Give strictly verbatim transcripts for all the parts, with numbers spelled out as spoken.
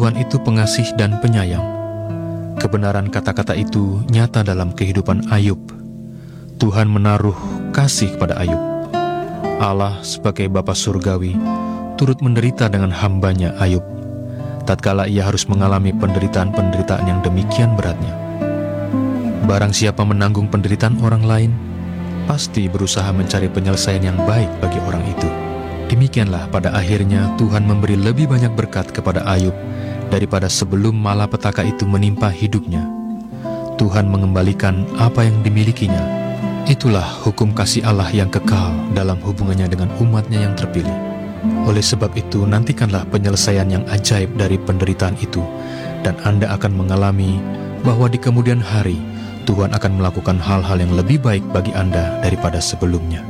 Tuhan itu pengasih dan penyayang. Kebenaran kata-kata itu nyata dalam kehidupan Ayub. Tuhan menaruh kasih kepada Ayub. Allah sebagai Bapa Surgawi turut menderita dengan hambanya Ayub, tatkala ia harus mengalami penderitaan-penderitaan yang demikian beratnya. Barang siapa menanggung penderitaan orang lain, pasti berusaha mencari penyelesaian yang baik bagi orang itu. Demikianlah pada akhirnya Tuhan memberi lebih banyak berkat kepada Ayub daripada sebelum malapetaka itu menimpa hidupnya. Tuhan mengembalikan apa yang dimilikinya. Itulah hukum kasih Allah yang kekal dalam hubungannya dengan umatnya yang terpilih. Oleh sebab itu, nantikanlah penyelesaian yang ajaib dari penderitaan itu, dan Anda akan mengalami bahwa di kemudian hari, Tuhan akan melakukan hal-hal yang lebih baik bagi Anda daripada sebelumnya.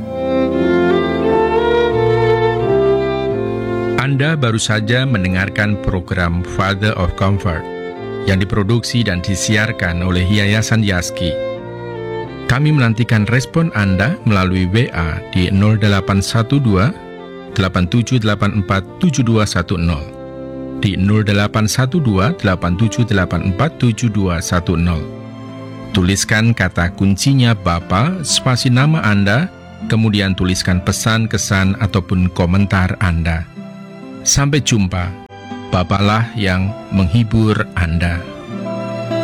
Anda baru saja mendengarkan program Father of Comfort yang diproduksi dan disiarkan oleh Yayasan Yaski. Kami menantikan respon Anda melalui W A di nol delapan satu dua delapan tujuh delapan empat tujuh dua satu nol, di nol delapan satu dua delapan tujuh delapan empat tujuh dua satu nol. Tuliskan kata kuncinya Bapa, spasi nama Anda, kemudian tuliskan pesan, kesan, ataupun komentar Anda. Sampai jumpa. Bapalah yang menghibur Anda.